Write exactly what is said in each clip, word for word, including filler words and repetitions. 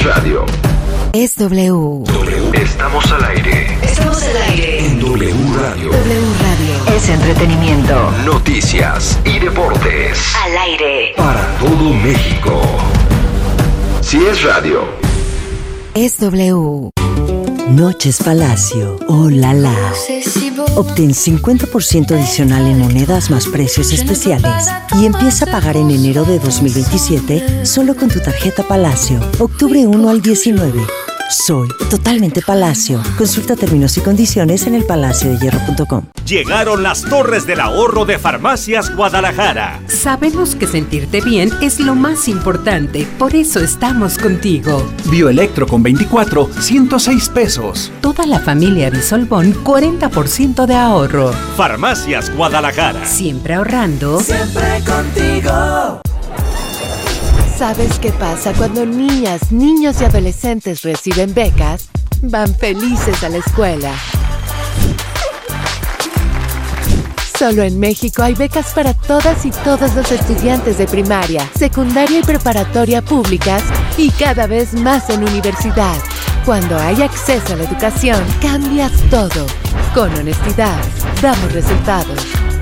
radio. Es W. W. Estamos al aire. Estamos al aire. En W Radio. W Radio. Es entretenimiento. Noticias y deportes. Al aire. Para todo México. Si es radio. Es W. Noches Palacio. Oh, la la. Obtén cincuenta por ciento adicional en monedas más precios especiales y empieza a pagar en enero de dos mil veintisiete solo con tu tarjeta Palacio. Octubre primero al diecinueve. Soy totalmente Palacio. Consulta términos y condiciones en el palacio de hierro punto com. Llegaron las Torres del Ahorro de Farmacias Guadalajara. Sabemos que sentirte bien es lo más importante, por eso estamos contigo. Bioelectro con veinticuatro, ciento seis pesos. Toda la familia Bisolbón, cuarenta por ciento de ahorro. Farmacias Guadalajara. Siempre ahorrando. Siempre contigo. ¿Sabes qué pasa cuando niñas, niños y adolescentes reciben becas? Van felices a la escuela. Solo en México hay becas para todas y todos los estudiantes de primaria, secundaria y preparatoria públicas y cada vez más en universidad. Cuando hay acceso a la educación, cambias todo. Con honestidad, damos resultados.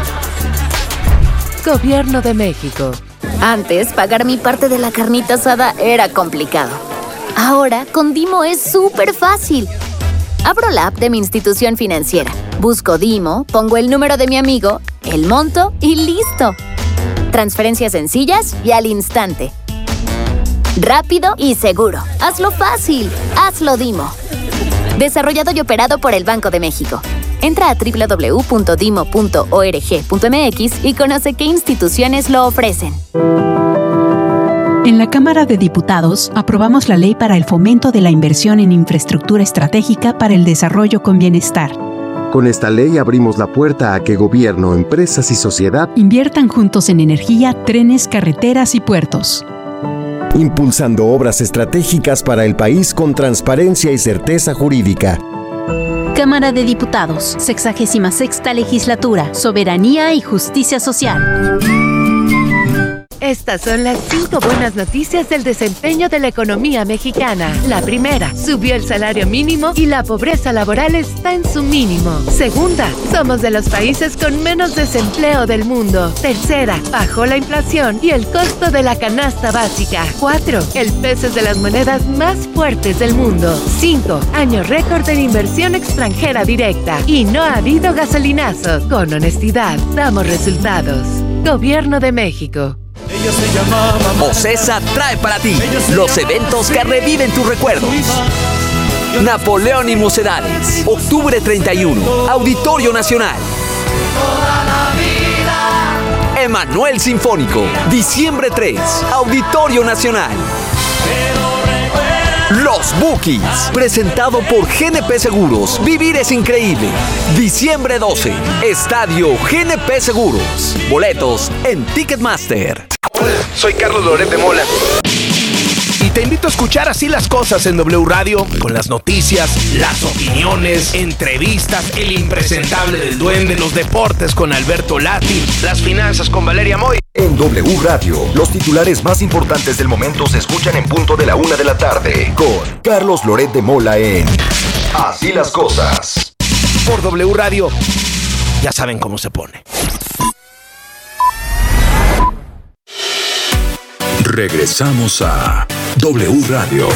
Gobierno de México. Antes, pagar mi parte de la carnita asada era complicado. Ahora, con Dimo es súper fácil. Abro la app de mi institución financiera, busco Dimo, pongo el número de mi amigo, el monto y ¡listo! Transferencias sencillas y al instante. Rápido y seguro. Hazlo fácil. Hazlo Dimo. Desarrollado y operado por el Banco de México. Entra a doble u doble u doble u punto dimo punto org punto m x y conoce qué instituciones lo ofrecen. En la Cámara de Diputados aprobamos la Ley para el Fomento de la Inversión en Infraestructura Estratégica para el Desarrollo con Bienestar. Con esta ley abrimos la puerta a que gobierno, empresas y sociedad inviertan juntos en energía, trenes, carreteras y puertos. Impulsando obras estratégicas para el país con transparencia y certeza jurídica. Cámara de Diputados, sexagésima sexta Legislatura, Soberanía y Justicia Social. Estas son las cinco buenas noticias del desempeño de la economía mexicana. La primera, subió el salario mínimo y la pobreza laboral está en su mínimo. Segunda, somos de los países con menos desempleo del mundo. Tercera, bajó la inflación y el costo de la canasta básica. Cuatro, el peso es de las monedas más fuertes del mundo. Cinco, año récord en inversión extranjera directa. Y no ha habido gasolinazos. Con honestidad, damos resultados. Gobierno de México. Ocesa trae para ti los eventos que reviven tus recuerdos. Napoleón y Mocedades, octubre treinta y uno, Auditorio Nacional. Emanuel Sinfónico, diciembre tres, Auditorio Nacional. Los Bookies, presentado por G N P Seguros. Vivir es increíble. Diciembre doce, Estadio G N P Seguros. Boletos en Ticketmaster. Hola, soy Carlos Loret de Mola. Y te invito a escuchar Así las Cosas en W Radio, con las noticias, las opiniones, entrevistas, el impresentable del Duende, los deportes con Alberto Lati, las finanzas con Valeria Moy. En W Radio, los titulares más importantes del momento se escuchan en punto de la una de la tarde, con Carlos Loret de Mola en Así las Cosas. Por W Radio, ya saben cómo se pone. Regresamos a W Radio.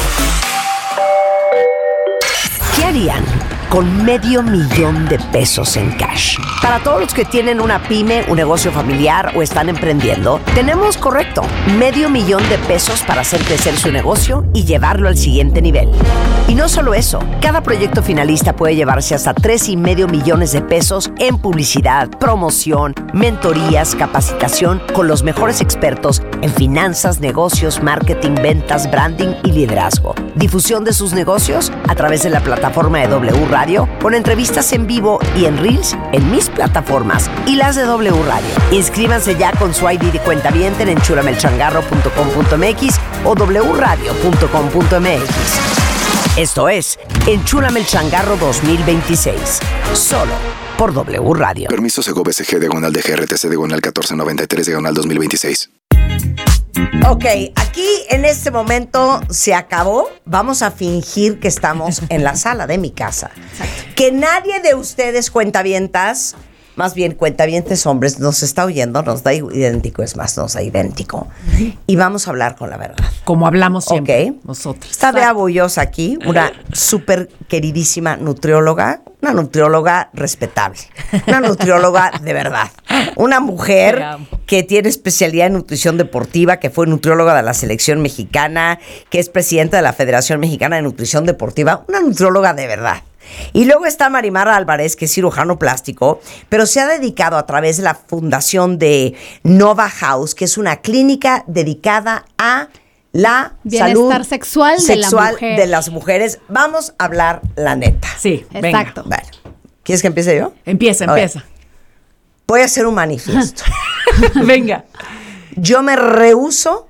¿Qué harían con medio millón de pesos en cash? Para todos los que tienen una pyme, un negocio familiar o están emprendiendo, tenemos, correcto, medio millón de pesos para hacer crecer su negocio y llevarlo al siguiente nivel. Y no solo eso, cada proyecto finalista puede llevarse hasta tres y medio millones de pesos en publicidad, promoción, mentorías, capacitación con los mejores expertos en finanzas, negocios, marketing, ventas, branding y liderazgo. Difusión de sus negocios a través de la plataforma de W Radio, con entrevistas en vivo y en Reels en mis plataformas y las de W Radio. Inscríbanse ya con su I D de cuentaviente en enchulamelchangarro punto com punto m x o w radio punto com punto m x. Esto es Enchúlame el Changarro dos mil veintiséis, solo por W Radio. Permiso Sego B C G diagonal de G R T C diagonal catorce noventa y tres diagonal dos mil veintiséis. Ok, aquí en este momento se acabó. Vamos a fingir que estamos en la sala de mi casa. Exacto. Que nadie de ustedes cuentavientas, más bien cuentavientes hombres, nos está oyendo, nos da idéntico, es más, nos da idéntico. Y vamos a hablar con la verdad. Como hablamos siempre, okay. nosotros. Está Bea Bullosa aquí, una súper queridísima nutrióloga, una nutrióloga respetable, una nutrióloga de verdad, una mujer que tiene especialidad en nutrición deportiva, que fue nutrióloga de la selección mexicana, que es presidenta de la Federación Mexicana de Nutrición Deportiva, una nutrióloga de verdad. Y luego está Marimar Álvarez, que es cirujano plástico, pero se ha dedicado a través de la fundación de Nova House, que es una clínica dedicada a la bienestar salud sexual, sexual de, la mujer. de las mujeres. Vamos a hablar la neta. Sí, exacto. Vale. ¿Quieres que empiece yo? Empieza, empieza. Voy a hacer un manifiesto. Venga. Yo me rehúso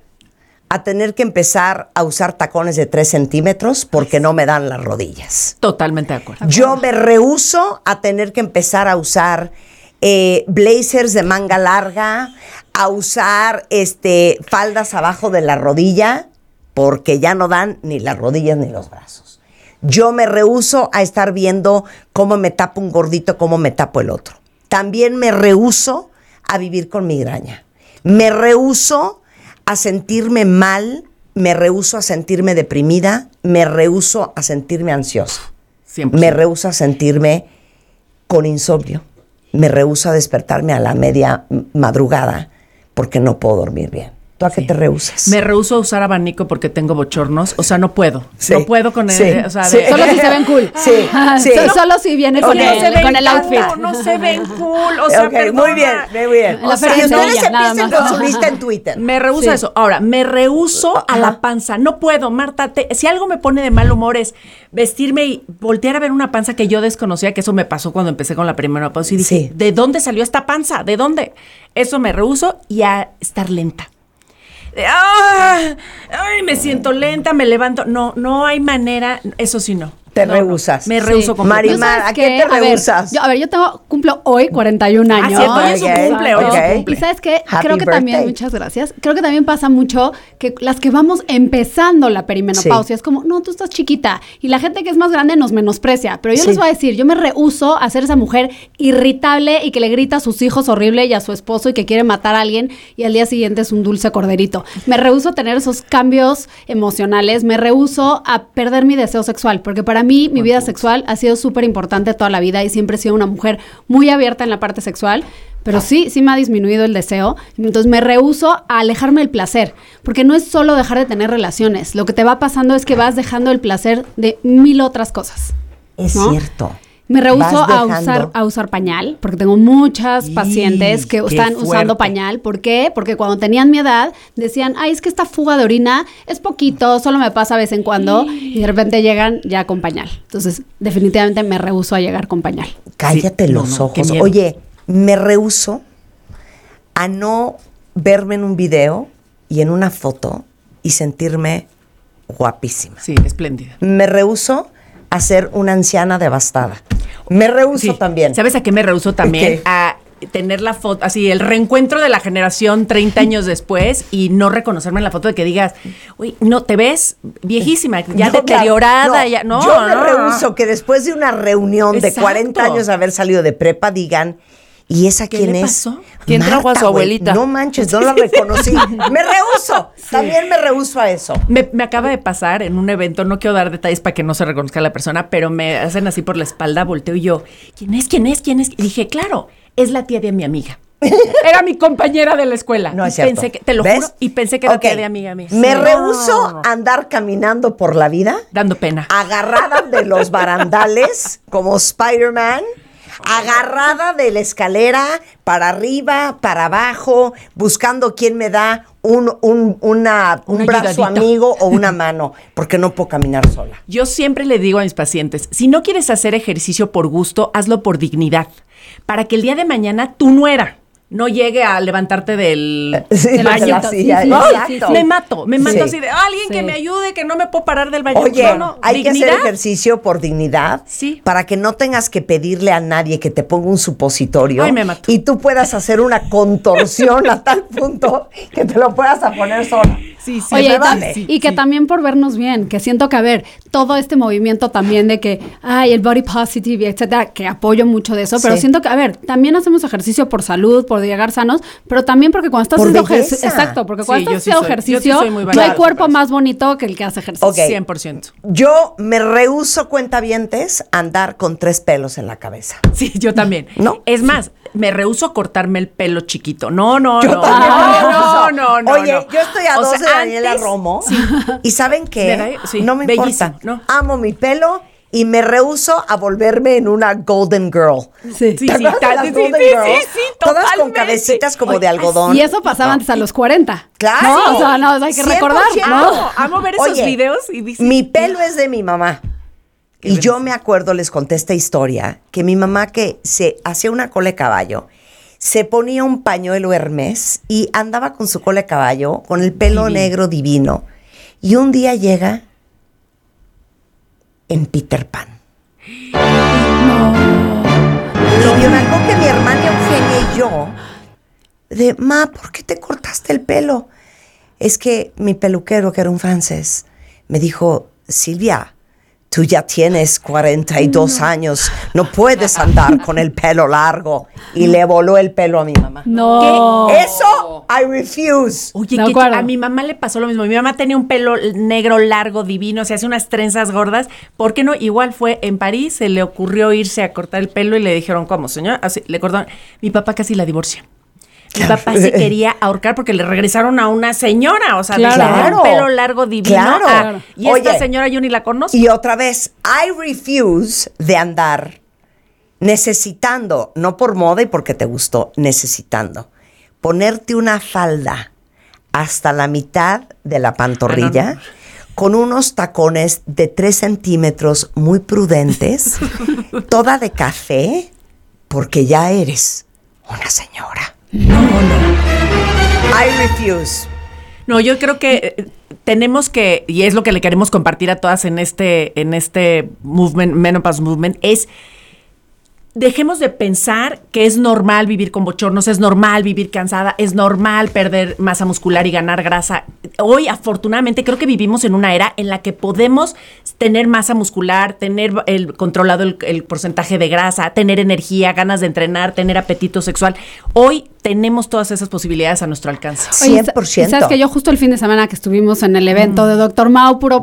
a tener que empezar a usar tacones de tres centímetros porque no me dan las rodillas. Totalmente de acuerdo. Yo me rehúso a tener que empezar a usar eh, blazers de manga larga, a usar este, faldas abajo de la rodilla, porque ya no dan ni las rodillas ni los brazos. Yo me rehúso a estar viendo cómo me tapo un gordito, cómo me tapo el otro. También me rehúso a vivir con migraña. Me rehúso a sentirme mal, me rehúso a sentirme deprimida, me rehúso a sentirme ansiosa. cien por ciento. Me rehúso a sentirme con insomnio. Me rehúso a despertarme a la media madrugada porque no puedo dormir bien. ¿Tú a qué sí. te rehusas? Me rehúso a usar abanico porque tengo bochornos. O sea, no puedo. Sí. No puedo con el... Sí. O sea, sí. de, solo si se ven cool. Sí. sí. Solo, solo si viene con, okay. el, no con el outfit. No, no se ven cool. O sea, okay. Muy bien, muy bien. O sea, y ustedes empiecen con su lista en Twitter. Me rehúso sí. a eso. Ahora, me rehúso Ajá. a la panza. No puedo, Marta. Te, si algo me pone de mal humor es vestirme y voltear a ver una panza que yo desconocía, que eso me pasó cuando empecé con la primera pausa. Y dije, sí. ¿de dónde salió esta panza? ¿De dónde? Eso me rehúso y a estar lenta. ¡Ah! ¡Ay! Me siento lenta, me levanto. No, no hay manera. Eso sí, no. Te no, rehusas. No. Me rehuso. Sí. Marimar, ¿a qué te rehusas? A ver, yo, a ver, yo tengo, cumplo hoy cuarenta y un años. Ah, cierto, hoy es su cumple, hoy okay. es su cumple. Y ¿sabes qué? Happy Creo que birthday. también, muchas gracias, creo que también pasa mucho que las que vamos empezando la perimenopausia, sí. es como, no, tú estás chiquita. Y la gente que es más grande nos menosprecia. Pero yo sí. les voy a decir, yo me rehúso a ser esa mujer irritable y que le grita a sus hijos horrible y a su esposo y que quiere matar a alguien y al día siguiente es un dulce corderito. Me rehúso a tener esos cambios emocionales, me rehúso a perder mi deseo sexual, porque para mí mi vida sexual ha sido súper importante toda la vida y siempre he sido una mujer muy abierta en la parte sexual, pero sí, sí me ha disminuido el deseo. Entonces me rehúso a alejarme del placer, porque no es solo dejar de tener relaciones. Lo que te va pasando es que vas dejando el placer de mil otras cosas. Es ¿no? cierto. Me rehúso a usar, a usar pañal, porque tengo muchas y, pacientes que están fuerte. usando pañal. ¿Por qué? Porque cuando tenían mi edad, decían, ay, es que esta fuga de orina es poquito, solo me pasa de vez en cuando, y, y de repente llegan ya con pañal. Entonces, definitivamente me rehúso a llegar con pañal. Cállate sí. los no, no, ojos. Oye, me rehúso a no verme en un video y en una foto y sentirme guapísima. Sí, espléndida. Me rehúso a ser una anciana devastada. Me rehúso sí. también. ¿Sabes a qué me rehúso también? ¿Qué? A tener la foto, así, el reencuentro de la generación treinta años después y no reconocerme en la foto de que digas, uy, no, te ves viejísima, ya no, deteriorada. No, ya, no, yo me no. rehuso que después de una reunión Exacto. de cuarenta años de haber salido de prepa digan, ¿y esa quién le es? Pasó? ¿Quién Marta, trajo a su abuelita? Wey, no manches, no la reconocí. Me rehuso. Sí. También me rehuso a eso. Me, me acaba de pasar en un evento, no quiero dar detalles para que no se reconozca a la persona, pero me hacen así por la espalda, volteo y yo, ¿quién es? ¿Quién es? ¿Quién es? Y dije, claro, es la tía de mi amiga. Era mi compañera de la escuela. No es y cierto. Pensé que, te lo ¿Ves? juro, y pensé que era okay. tía de amiga mía. Me sí. rehuso no, no. a andar caminando por la vida. Dando pena. Agarrada de los barandales, como Spider-Man. Agarrada de la escalera, para arriba, para abajo, buscando quién me da un, un, una, un brazo ayudadito. Amigo o una mano, porque no puedo caminar sola. Yo siempre le digo a mis pacientes, si no quieres hacer ejercicio por gusto, hazlo por dignidad, para que el día de mañana tu nuera no llegue a levantarte del, sí, del baño. de la silla, sí, sí, exacto. sí, sí. Me mato, me mato Sí. así de alguien Sí. que me ayude, que no me puedo parar del baño. Oye, no, no, hay dignidad. que hacer ejercicio por dignidad Sí. para que no tengas que pedirle a nadie que te ponga un supositorio. Ay, me mato. Y tú puedas hacer una contorsión a tal punto que te lo puedas a poner sola. Sí, sí. Oye, me y, vale. tam- y que también por vernos bien, que siento que, a ver, todo este movimiento también de que, ay, el body positive, etcétera, que apoyo mucho de eso, pero Sí. siento que, a ver, también hacemos ejercicio por salud, por llegar sanos, pero también porque cuando estás Por haciendo belleza. ejercicio, exacto, porque Sí, cuando yo estás sí haciendo soy- yo sí ejercicio, soy muy no hay valiente cuerpo para eso. más bonito que el que hace ejercicio. Ok. cien por ciento. Yo me rehúso, cuentavientes, a andar con tres pelos en la cabeza. Sí, yo también. ¿No? Es más, me rehúso a cortarme el pelo chiquito. No, no, Yo no. también me no, rehuso. no, no, Oye, no. yo estoy a O dos sea, de Daniela antes- Romo. Sí. ¿Y saben qué? ¿Verdad? Sí, No me bellísimo, importa. ¿no? Amo mi pelo y me rehúso a volverme en una golden girl. Sí. Sí, ¿Te sí, acuerdas de tal- las sí, Golden sí, Girls? sí, sí, Todas con totalmente. cabecitas como Oye, de algodón. Y eso pasaba antes a los cuarenta. Claro. No, o sea, no, hay que cien por recordar, ciento. ¿no? Amo, amo ver esos Oye, videos y dices, mi pelo es de mi mamá. Y yo me acuerdo, les conté esta historia, que mi mamá que se hacía una cola de caballo, se ponía un pañuelo Hermes y andaba con su cola de caballo, con el pelo Divino. negro divino. Y un día llega en Peter Pan. Y yo me acuerdo que mi hermana Eugenia y yo, de, ma, ¿por qué te cortaste el pelo? Es que mi peluquero, que era un francés, me dijo, Silvia, tú ya tienes cuarenta y dos años, no puedes andar con el pelo largo. Y le voló el pelo a mi mamá. No. ¿Qué? Eso, I refuse. Oye, De que acuerdo. a mi mamá le pasó lo mismo. Mi mamá tenía un pelo negro largo, divino, se hace unas trenzas gordas. ¿Por qué no? Igual fue en París, se le ocurrió irse a cortar el pelo y le dijeron, ¿cómo, señor? Así, le cortaron. Mi papá casi la divorcia. Mi papá se quería ahorcar porque le regresaron a una señora, o sea, de Claro. tener un pelo largo divino. Claro. a- y esta Oye, señora yo ni la conozco. Y otra vez, I refuse de andar necesitando, no por moda y porque te gustó, necesitando, ponerte una falda hasta la mitad de la pantorrilla, Ah, no, no. con unos tacones de tres centímetros muy prudentes, toda de café, porque ya eres una señora. No, no. I refuse. No, yo creo que eh, tenemos que, y es lo que le queremos compartir a todas en este, en este movement, Menopause Movement, es dejemos de pensar que es normal vivir con bochornos, es normal vivir cansada, es normal perder masa muscular y ganar grasa. Hoy, afortunadamente, creo que vivimos en una era en la que podemos tener masa muscular, tener el controlado el, el porcentaje de grasa, tener energía, ganas de entrenar, tener apetito sexual. Hoy tenemos todas esas posibilidades a nuestro alcance. Oye, cien por ciento. ¿sabes que yo justo el fin de semana que estuvimos en el evento de Doctor Mau, puro